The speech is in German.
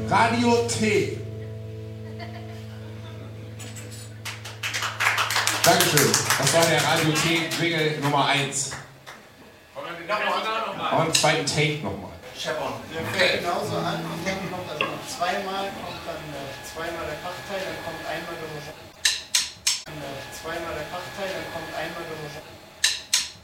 Radio T. Dankeschön. Das war der Radio T-Jingle Nummer 1. Noch einen zweiten Take nochmal. Der fängt genauso an und dann kommt also noch zweimal, kommt dann zweimal der Krachteil, dann kommt einmal der Zweimal der Krachteil, dann kommt einmal der